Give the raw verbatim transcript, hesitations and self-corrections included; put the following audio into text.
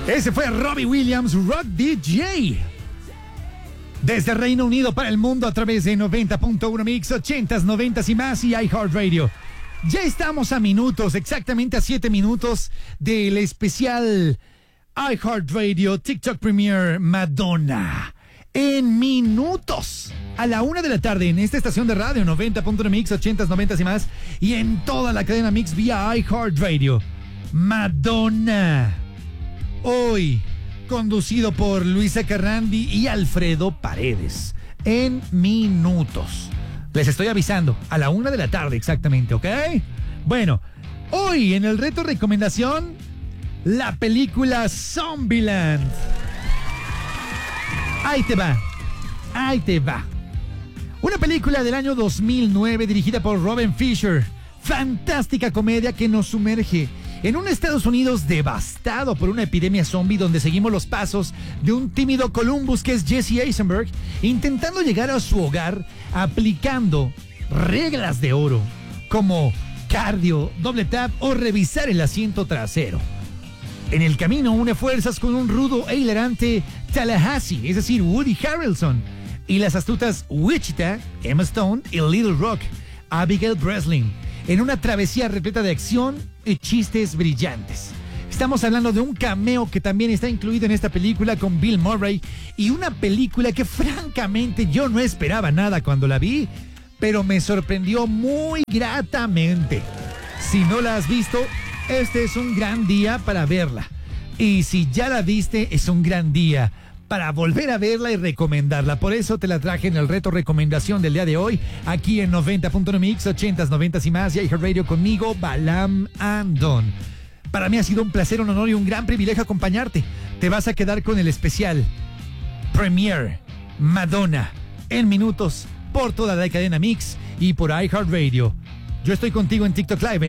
Ese fue Robbie Williams, Rock D J. Desde Reino Unido para el mundo a través de noventa punto uno Mix, ochentas, noventas y más y iHeartRadio. Ya estamos a minutos, exactamente a siete minutos del especial iHeartRadio TikTok Premiere Madonna. En minutos, a la una de la tarde, en esta estación de radio, noventa punto uno Mix, ochentas, noventas y más, y en toda la cadena Mix vía iHeartRadio. Madonna. Hoy, conducido por Luisa Carrandi y Alfredo Paredes. En minutos. Les estoy avisando, a la una de la tarde exactamente, ¿ok? Bueno, hoy en el reto recomendación, la película Zombieland. Ahí te va, ahí te va. Una película del año dos mil nueve dirigida por Robin Fisher. Fantástica comedia que nos sumerge en un Estados Unidos devastado por una epidemia zombie, donde seguimos los pasos de un tímido Columbus que es Jesse Eisenberg, intentando llegar a su hogar aplicando reglas de oro como cardio, doble tap o revisar el asiento trasero. En el camino une fuerzas con un rudo e hilarante Tallahassee, es decir, Woody Harrelson, y las astutas Wichita, Emma Stone y Little Rock, Abigail Breslin, en una travesía repleta de acción y chistes brillantes. Estamos hablando de un cameo que también está incluido en esta película con Bill Murray, y una película que francamente yo no esperaba nada cuando la vi, pero me sorprendió muy gratamente. Si no la has visto, este es un gran día para verla. Y si ya la viste, es un gran día para volver a verla y recomendarla. Por eso te la traje en el reto recomendación del día de hoy, aquí en noventa punto uno Mix, ochentas, noventas y más, y iHeartRadio conmigo, Balam Andon. Para mí ha sido un placer, un honor y un gran privilegio acompañarte. Te vas a quedar con el especial Premiere Madonna en minutos por toda la cadena Mix y por iHeartRadio. Yo estoy contigo en TikTok Live